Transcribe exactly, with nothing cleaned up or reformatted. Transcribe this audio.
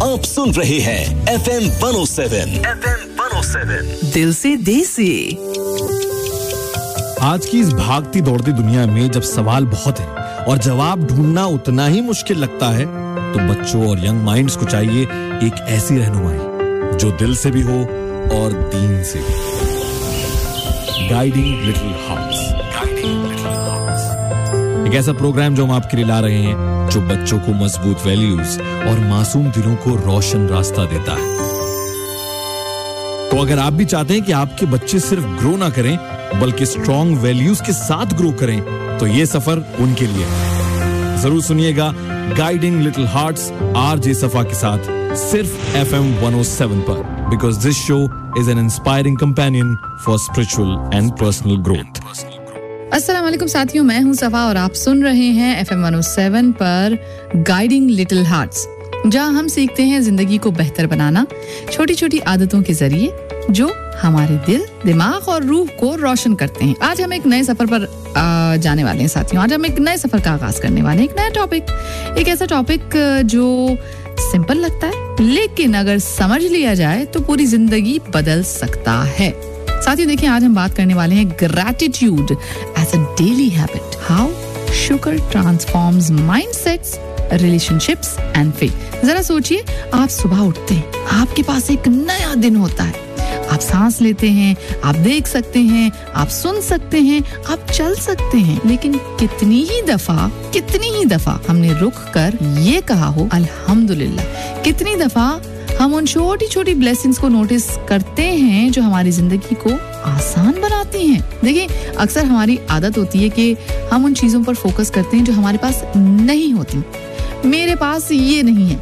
आप सुन रहे हैं F M one O seven F M one O seven दिल से देसी। आज की इस भागती दौड़ती दुनिया में जब सवाल बहुत है और जवाब ढूंढना उतना ही मुश्किल लगता है, तो बच्चों और यंग माइंड्स को चाहिए एक ऐसी रहनुमाई जो दिल से भी हो और दीन से भी। Guiding little hearts, guiding little hearts, एक ऐसा प्रोग्राम जो हम आपके लिए ला रहे हैं जो बच्चों को मजबूत वैल्यूज और मासूम दिलों को रोशन रास्ता देता है। तो अगर आप भी चाहते हैं कि आपके बच्चे सिर्फ ग्रो ना करें बल्कि स्ट्रॉन्ग वैल्यूज के साथ ग्रो करें, तो ये सफर उनके लिए है। जरूर सुनिएगा गाइडिंग लिटिल हार्ट्स आरजे सफा के साथ सिर्फ F M one O seven पर, because this show is an inspiring companion for spiritual and personal growth. अस्सलाम वालेकुम साथियों, मैं हूं सफा और आप सुन रहे हैं F M one O seven पर गाइडिंग लिटिल हार्ट्स, जहां हम सीखते हैं जिंदगी को बेहतर बनाना छोटी छोटी आदतों के जरिए जो हमारे दिल, दिमाग और रूह को रोशन करते हैं। आज हम एक नए सफर पर आ, जाने वाले हैं साथियों। आज हम एक नए सफर का आगाज करने वाले हैं, एक नया टॉपिक, एक ऐसा टॉपिक जो सिंपल लगता है लेकिन अगर समझ लिया जाए तो पूरी जिंदगी बदल सकता है। साथियों देखिए, आज हम बात करने वाले हैं gratitude as a daily habit, how sugar transforms mindsets, relationships and faith. जरा सोचिए, आप सुबह उठते हैं, आपके पास एक नया दिन होता है, आप सांस लेते हैं, आप देख सकते हैं, आप सुन सकते हैं, आप चल सकते हैं, लेकिन कितनी ही दफा कितनी ही दफा हमने रुक कर ये कहा हो अल्हम्दुलिल्लाह। कितनी दफा हम उन छोटी छोटी ब्लेसिंग्स को नोटिस करते हैं जो हमारी जिंदगी को आसान बनाती हैं। देखिए, अक्सर हमारी आदत होती है कि हम उन चीजों पर फोकस करते हैं जो हमारे पास नहीं होती। मेरे पास ये नहीं है,